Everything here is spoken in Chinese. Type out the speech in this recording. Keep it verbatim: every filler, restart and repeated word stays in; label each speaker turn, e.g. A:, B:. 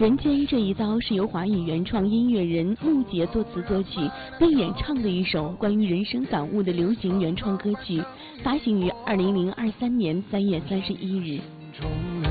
A: 人间这一遭是由华语原创音乐人木杰作词作曲并演唱的一首关于人生感悟的流行原创歌曲，发行于二零零二三年三月三十一日。